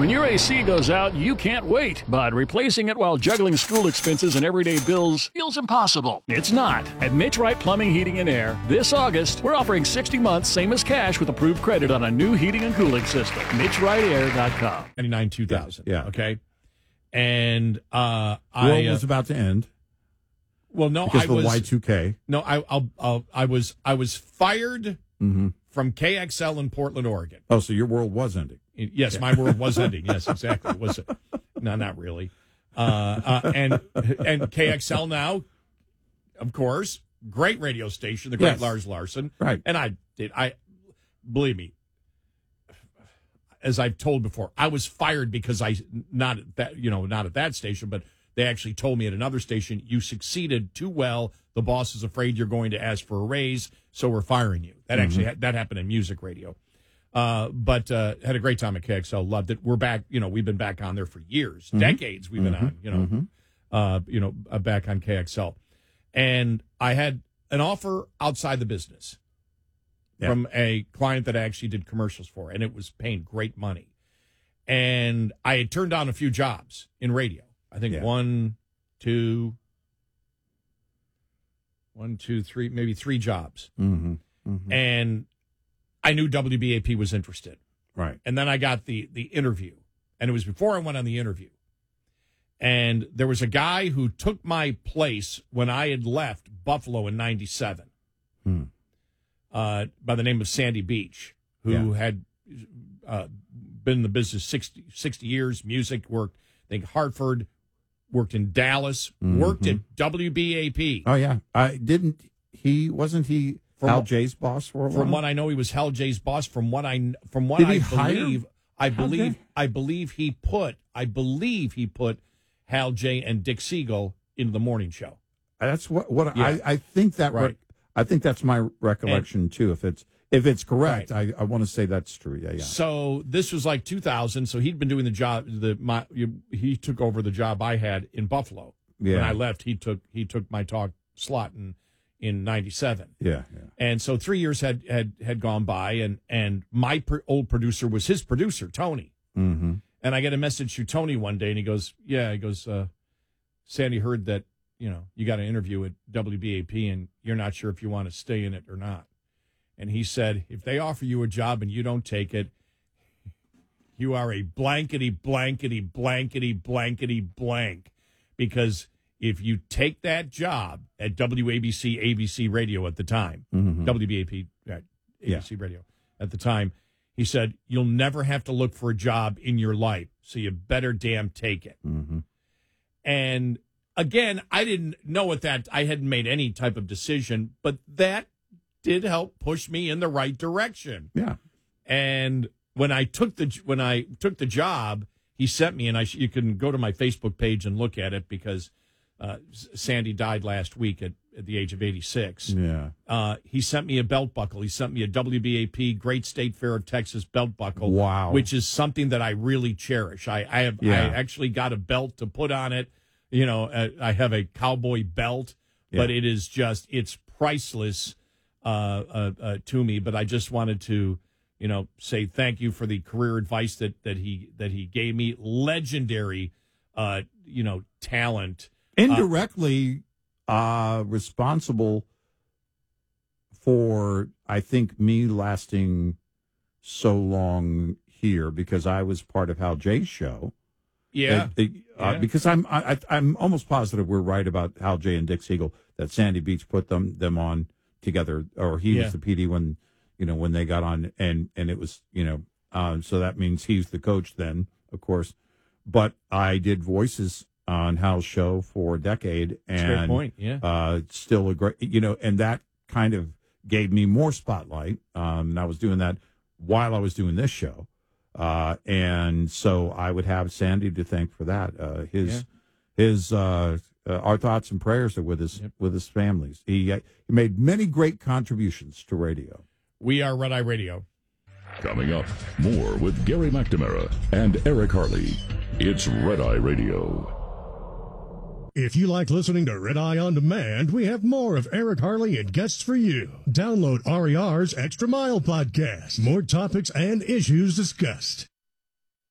When your AC goes out, you can't wait, but replacing it while juggling school expenses and everyday bills feels impossible. It's not. At Mitch Wright Plumbing, Heating, and Air, this August, we're offering 60 months, same as cash, with approved credit on a new heating and cooling system. MitchWrightAir.com. 99 2000. Yeah. Okay. And World was about to end. Well, no, because I of the was Y2K. No, I was fired from KXL in Portland, Oregon. Oh, so your world was ending. Yes, my world was ending. Yes, exactly. Was it? No, not really. And KXL now, of course, great radio station, the great Lars Larson. Right. And I believe me, as I've told before, I was fired because not at that station, but they actually told me at another station, you succeeded too well. The boss is afraid you're going to ask for a raise, so we're firing you. That actually that happened in music radio. But had a great time at KXL. Loved it. We're back. We've been back on there for years, decades. We've been on. Back on KXL, and I had an offer outside the business from a client that I actually did commercials for, and it was paying great money. And I had turned down a few jobs in radio. I think 1, 2, 3, maybe 3 jobs. And I knew WBAP was interested. Right. And then I got the interview. And it was before I went on the interview. And there was a guy who took my place when I had left Buffalo in 97 by the name of Sandy Beach, who had been in the business 60 years, music, worked, I think, Hartford, worked in Dallas, worked at WBAP. Oh, yeah. Wasn't he Hal J's boss for a while? From what I know, he was Hal J's boss. From what I believe he put Hal J and Dick Siegel into the morning show. That's what I think that right. I think that's my recollection too. If it's correct, right. I want to say that's true. Yeah. So this was like 2000. So he'd been doing the job. He took over the job I had in Buffalo. Yeah. When I left, he took my talk slot in 97. Yeah. And so 3 years had gone by, and my old producer was his producer, Tony. Mm-hmm. And I get a message through Tony one day, and he goes, Sandy heard that, you got an interview at WBAP, and you're not sure if you want to stay in it or not. And he said, if they offer you a job and you don't take it, you are a blankety, blankety, blankety, blankety, blank. Because if you take that job at WABC, ABC Radio at the time, WBAP, ABC Radio at the time, he said, you'll never have to look for a job in your life, so you better damn take it. And again, I didn't know I hadn't made any type of decision, but that did help push me in the right direction. Yeah. And when I took the job, he sent me, and you can go to my Facebook page and look at it, because Sandy died last week at the age of 86. Yeah. He sent me a belt buckle. He sent me a WBAP Great State Fair of Texas belt buckle. Wow. Which is something that I really cherish. I actually got a belt to put on it. I have a cowboy belt, but it's priceless to me. But I just wanted to, say thank you for the career advice that he gave me. Legendary, talent. Indirectly responsible for, I think, me lasting so long here, because I was part of Hal J's show. Yeah. Because I'm almost positive we're right about Hal J and Dick Siegel, that Sandy Beach put them on together, or he was the PD when they got on, and it was, so that means he's the coach then, of course. But I did voices on Hal's show for a decade, and that's a great point. Yeah. Still a great, and that kind of gave me more spotlight. And I was doing that while I was doing this show. And so I would have Sandy to thank for that. Our thoughts and prayers are with his families. He made many great contributions to radio. We are Red Eye Radio. Coming up, more with Gary McNamara and Eric Harley. It's Red Eye Radio. If you like listening to Red Eye On Demand, we have more of Eric Harley and guests for you. Download RER's Extra Mile podcast. More topics and issues discussed.